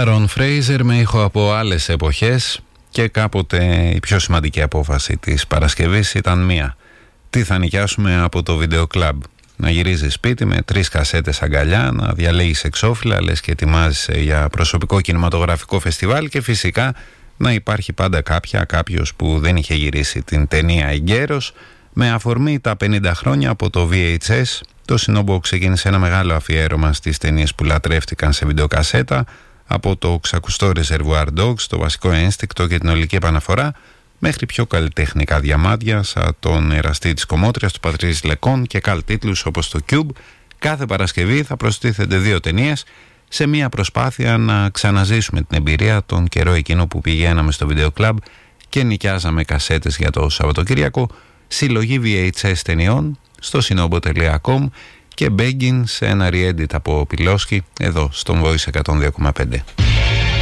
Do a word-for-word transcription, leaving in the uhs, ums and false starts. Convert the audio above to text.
Ήταν Ρον Φρέιζερ με ήχο από άλλες εποχές και κάποτε η πιο σημαντική απόφαση της Παρασκευής ήταν μία. Τι θα νοικιάσουμε από το βίντεο κλαμπ? Να γυρίζεις σπίτι με τρεις κασέτες αγκαλιά, να διαλέγεις εξώφυλλα, λες και ετοιμάζεσαι για προσωπικό κινηματογραφικό φεστιβάλ και φυσικά να υπάρχει πάντα κάποια, κάποιος που δεν είχε γυρίσει την ταινία εγκαίρος. Με αφορμή τα πενήντα χρόνια από το βι έιτς ες, το Sinobo ξεκίνησε ένα μεγάλο αφιέρωμα στις ταινίες που λατρεύτηκαν σε βιντεοκασέτα, από το ξακουστό Reservoir Dogs, το βασικό ένστικτο και την ολική επαναφορά, μέχρι πιο καλλιτεχνικά διαμάντια σαν τον εραστή της Κομμότριας του Πατρίς Λεκόν και καλ τίτλους όπως το Cube. Κάθε Παρασκευή θα προστίθενται δύο ταινίες σε μια προσπάθεια να ξαναζήσουμε την εμπειρία τον καιρό εκείνο που πηγαίναμε στο βίντεο κλαμπ και νοικιάζαμε κασέτες για το Σαββατοκύριακο, συλλογή βι έιτς ες ταινιών στο sinobo τελεία com και Beggin σε ένα re-edit από Πιλόσκι εδώ στον Voice εκατόν δύο κόμμα πέντε.